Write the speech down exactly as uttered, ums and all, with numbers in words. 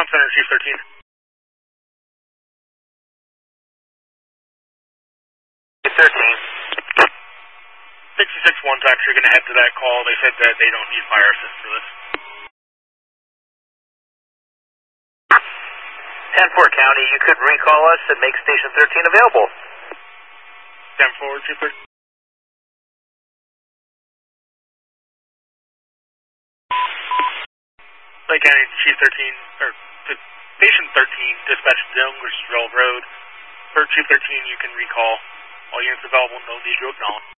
Comm Center, Chief thirteen. Chief thirteen. sixty-six one's actually going to head to that call. They said that they don't need fire assist for this. ten four County, you could recall us and make Station thirteen available. ten four, Chief thirteen. Lake County, Chief thirteen, or to Station thirteen, dispatch to English Road. For Chief thirteen, you can recall. All units available, no need to acknowledge.